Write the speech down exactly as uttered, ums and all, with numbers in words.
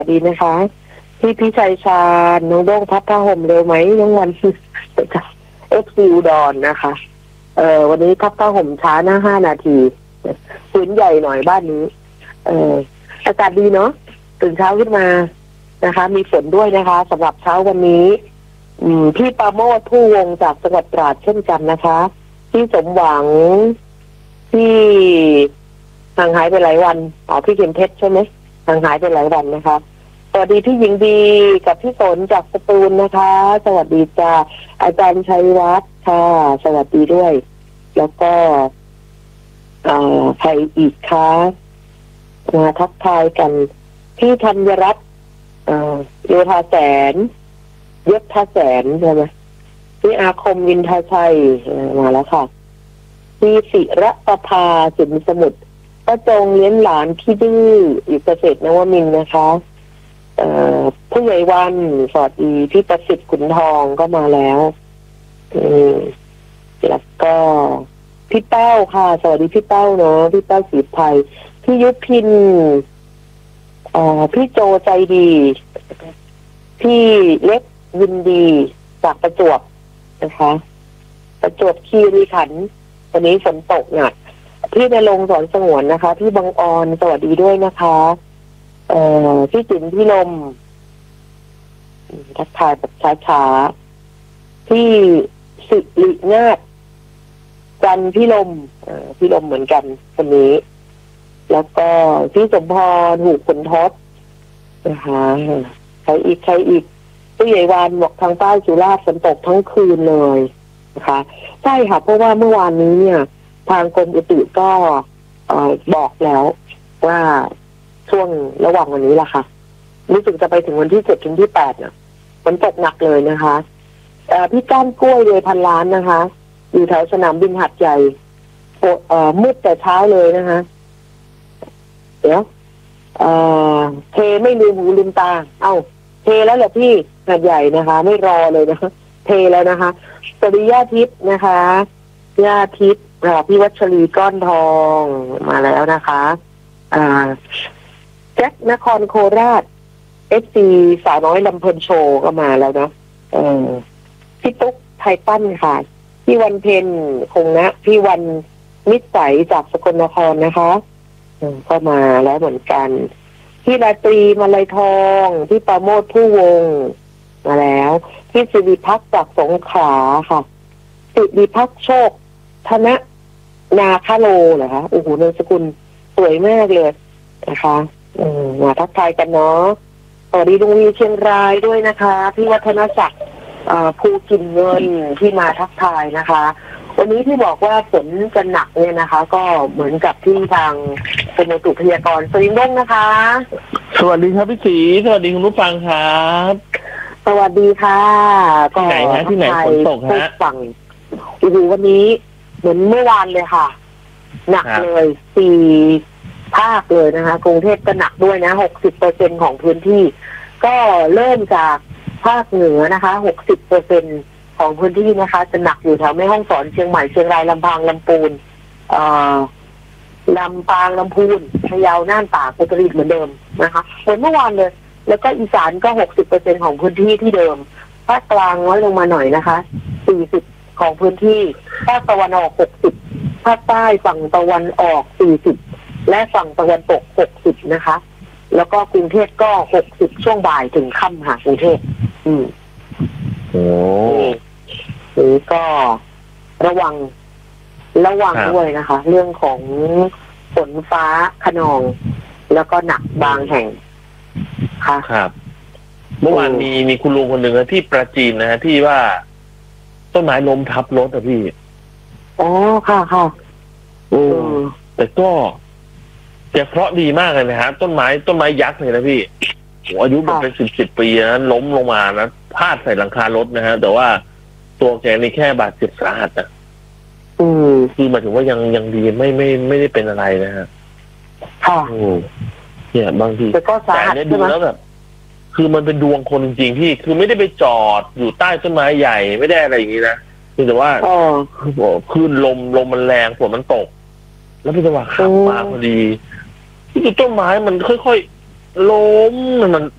ดีนะคะพี่พี่ชัยชาญน้องโด้งพับผ้าห่มเร็วไหมน้องวันจากเอฟซีอุดรนะคะเอ่อวันนี้พับผ้าห่มช้าหน้าห้านาทีพื้นใหญ่หน่อยบ้านนี้เอ่ออากาศดีเนาะตื่นเช้าขึ้นมานะคะ มีฝนด้วยนะคะสำหรับเช้าวันนี้อืมพี่ปราโมทผู้วงจากจังหวัดตราดเช่นกันนะคะพี่สมหวังที่ห่างหายไปหลายวันอ๋อพี่เข็มเพชรใช่ไหมห่างหายไปหลายวันนะคะสวัสดีพี่หญิงดีกับพี่สนจากสตูลนะคะ สวัสดีจ้าอาจารย์ชัยวัฒน์ค่ะสวัสดีด้วย แล้วก็ใครอีกคะมาทักทายกันพี่ธัญรัตน์โยธาแสนยศทาแสนใช่ไหมพี่อาคมวินทาชัยมาแล้วค่ะพี่ศิระประภาสินสมุทรป้าจงเลี้ยงหลานพี่ดื้ออยู่เกษตรนวมินทร์นะคะผู้ใหญ่วันสวัสดีพี่ประสิทธิ์ขุนทองก็มาแล้วแล้วก็พี่เป้าค่ะสวัสดีพี่เป้าเนาะพี่เป้าสีไทยพี่ยุพินอ่าพี่โจใจดีพี่เล็กยินดีจากประจวบนะคะประจวบคีรีขันธ์วันนี้ฝนตกหนักพี่ในลงสอนสงวนนะคะพี่บังออนสวัสดีด้วยนะคะเอ่อพี่จิ๋มพี่ลมทักทายแบบช้าๆพี่สิรินาถจันพี่ลมเอ่อพี่ลมเหมือนกันคนนี้แล้วก็พี่สมพรหูขุนทศนะคะใครอีกใครอีกผู้ใหญ่วานบอกทางใต้สุราษฎร์ฝนตกทั้งคืนเลยนะคะใช่ค่ะเพราะว่าเมื่อวานนี้เนี่ยทางกรมอุตุก็เอ่อบอกแล้วว่าช่วงระหว่างวันนี้ล่ะค่ะรู้สึกจะไปถึงวันที่เจ็ดถึงที่แปดเนี่ยฝนตกหนักเลยนะคะเอ่อพี่ก้านกล้วยเลยพันล้านนะคะอยู่แถวสนามบินหัดใหญ่เอ่อมืดแต่เช้าเลยนะคะเดี๋ยวเอ่อเทไม่ลืมหูลืมตาเอ้าเทแล้วแหละพี่หัดใหญ่นะคะไม่รอเลยนะคะเทแล้วนะคะสวัสดีย่าทิพย์นะคะย่าทิพย์พี่วัชรีก้อนทองมาแล้วนะคะอ่าแจ็คนครโคราชเอฟซีสาวน้อยลำเพลินโชว์ก็มาแล้วเนาะเออพี่ตุ๊กไทตันค่ะพี่วันเพ็ญคงนะพี่วันมิตรใสจากสกลนครนะคะก็มาแล้วเหมือนกันพี่ราตรีมาลัยทองพี่ปราโมทผู้วงมาแล้วพี่สิริพักจากสงขลาค่ะสิริพักโชคธนนาคาโลเหรอคะโอ้โหนามสกุลสวยมากเลยนะคะอืมมาทักทายกันเนาะสวัสดีลุงวีเชียงรายด้วยนะคะพี่วัฒนศักดิ์ภูกินเงินที่มาทักทายนะคะวันนี้ที่บอกว่าฝนจะหนักเนี่ยนะคะก็เหมือนกับที่ทางกรมอุตุพยากรณ์สวัสดีน้องนะคะสวัสดีครับพี่ศรีสวัสดีคุณผู้ฟังครับสวัสดีค่ะที่ไหนฮะที่ไหนฝนตกฮะฝั่งโอ้โหวันนี้เหมือนเมื่อวานเลยค่ะหนักเลยสี่ภาคเลยนะคะกรุงเทพก็หนักด้วยนะหกสิบเปอร์เซ็นของพื้นที่ก็เริ่มจากภาคเหนือนะคะหกสิบเปอร์เซ็นของพื้นที่นะคะจะหนักอยู่แถวแม่ฮ่องสอนเชียงใหม่เชียงรายลำพูนลำปูนเอ่อลำปางลำพูนพะเยาน่านตากอุตรดิตถ์เหมือนเดิมนะคะเหมือนเมื่อวานเลยแล้วก็อีสานก็หกสิบเปอร์เซ็นของพื้นที่ที่เดิมภาคกลางน้อยลงมาหน่อยนะคะสี่สิบของพื้นที่ภาคตะวันออกหกสิบภาคใต้ฝั่งตะวันออกสี่สิบและฝั่งตะวันตกหกสิบนะคะแล้วก็กรุงเทพก็หกสิบช่วงบ่ายถึงค่ำค่ะกรุงเทพอืมโอ้หรือก็ระวังระวังด้วยนะคะเรื่องของฝนฟ้าคะนองแล้วก็หนักบางแห่งค่ะครับเมื่อวานมีมีคุณลุงคนหนึ่งที่ปราจีนนะฮะที่ว่าต้นไม้ล้มทับรถอะพี่อ๋อค่ะค่ะโอ้แต่ก็แกเคราะห์ดีมากเลยนะฮะต้นไม้ต้นไม้ยักษ์เลยนะพี่โอ้อายุมันเป็นสิบสิบปีนะล้มลงมานะพาดใส่หลังคารถนะฮะแต่ว่าตัวแกนี่แค่บาดเจ็บสาหัสอ่ะอืมคือหมายถึงว่ายังยังดีไม่ไม่ไม่ได้เป็นอะไรนะฮะค่ะโอ้เนี่ยบางทีแต่ก็สาหัสเนี่ยดูแล้วแบบคือมันเป็นดวงคนจริงๆพี่คือไม่ได้ไปจอดอยู่ใต้ต้นไม้ใหญ่ไม่ได้อะไรอย่างนี้นะคือแต่ว่าคือคลื่นลมลมมันแรงฝนมันตกแล้วพี่จังหวะขับมาพอดีที่ต้นไม้มันค่อยๆล้มมัน